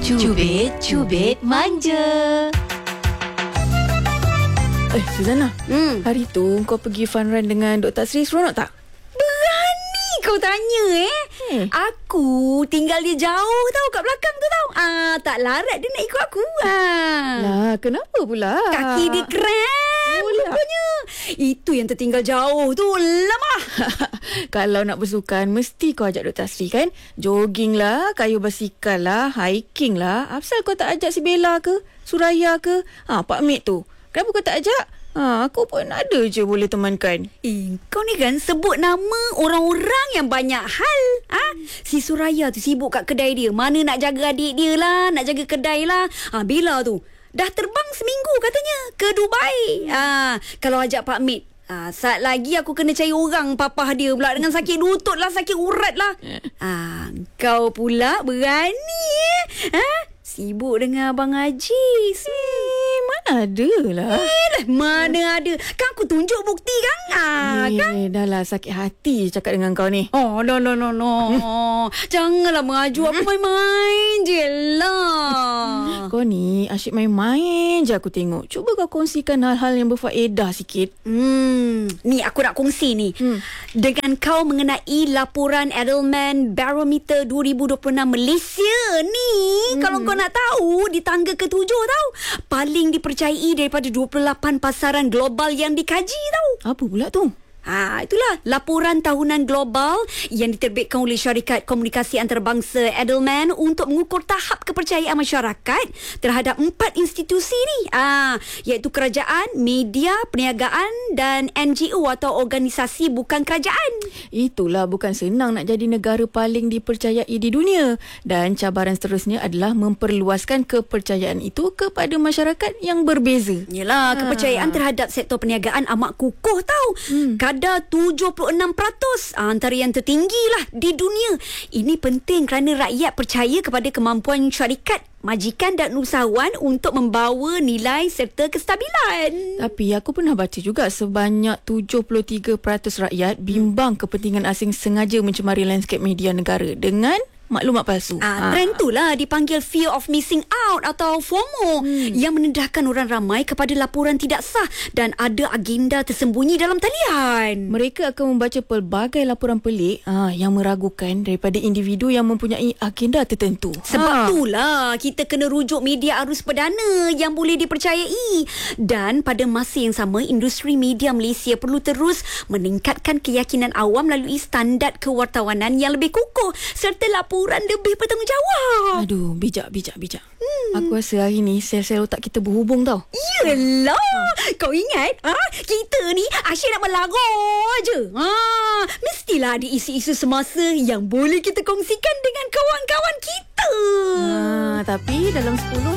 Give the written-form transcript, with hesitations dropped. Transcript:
Cubit manja. Suzana, hari tu kau pergi fun run dengan Dr. Sri, seronok tak? Berani kau tanya Aku tinggal dia jauh tau, kat belakang tu tau. Tak larat dia nak ikut aku. Lah, kenapa pula? Kaki dia kram rupanya. Itu yang tertinggal jauh tu. Lemah. Kalau nak bersukan, mesti kau ajak Dr. Sri kan? Jogging lah, kayu basikal lah, hiking lah. Apasal kau tak ajak si Bella ke? Suraya ke? Pak Mek tu. Kenapa kau tak ajak? Aku pun ada je boleh temankan. Kau ni kan sebut nama orang-orang yang banyak hal. Si Suraya tu sibuk kat kedai dia. Mana nak jaga adik dia lah, nak jaga kedai lah. Bella tu dah terbang seminggu katanya ke Dubai. Kalau ajak Pak Mek, saat lagi aku kena cari orang papah dia pula dengan sakit lutut lah, sakit urat lah. Kau pula berani sibuk dengan Abang Haji. Mana ada lah. Mana ada. Kan aku tunjuk bukti kan? Kan? Dah lah, sakit hati cakap dengan kau ni. No. Janganlah mengaju aku main-main je lah. Kau ni asyik main-main je aku tengok. Cuba kau kongsikan hal-hal yang berfaedah sikit. Ni aku nak kongsi ni. Dengan kau mengenai laporan Edelman Barometer 2026 Malaysia ni. Kalau kau nak tahu, di tangga ke-7 tau. Paling dipercayai daripada 28 pasaran global yang dikaji tau. Apa pula tu? Itulah laporan tahunan global yang diterbitkan oleh syarikat komunikasi antarabangsa Edelman untuk mengukur tahap kepercayaan masyarakat terhadap 4 institusi ni, iaitu kerajaan, media, perniagaan dan NGO atau organisasi bukan kerajaan. Itulah, bukan senang nak jadi negara paling dipercayai di dunia, dan cabaran seterusnya adalah memperluaskan kepercayaan itu kepada masyarakat yang berbeza. Yelah, kepercayaan terhadap sektor perniagaan amat kukuh tau. Kadar 76%, antara yang tertinggi lah di dunia. Ini penting kerana rakyat percaya kepada kemampuan syarikat, majikan dan usahawan untuk membawa nilai serta kestabilan. Tapi aku pernah baca juga sebanyak 73% rakyat bimbang kepentingan asing sengaja mencemari lanskap media negara dengan maklumat palsu. Trend tu lah dipanggil fear of missing out atau FOMO, yang menendahkan orang ramai kepada laporan tidak sah dan ada agenda tersembunyi dalam talian. Mereka akan membaca pelbagai laporan pelik yang meragukan daripada individu yang mempunyai agenda tertentu. Sebab itulah kita kena rujuk media arus perdana yang boleh dipercayai. Dan pada masa yang sama, industri media Malaysia perlu terus meningkatkan keyakinan awam melalui standard kewartawanan yang lebih kukuh serta laporan lebih bertanggungjawab. Aduh, bijak. Aku rasa hari ni sel-sel otak kita berhubung tau. Yelah, kau ingat kita ni asyik nak berlarut je. Mestilah ada isu-isu semasa yang boleh kita kongsikan dengan kawan-kawan kita. Tapi dalam 10